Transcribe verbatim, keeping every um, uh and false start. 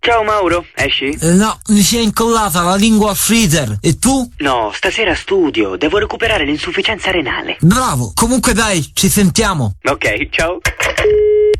Ciao Mauro, esci? Eh, no, mi si è incollata la lingua al freezer. E tu? No, stasera studio, devo recuperare l'insufficienza renale. Bravo, comunque dai, ci sentiamo. Ok, ciao.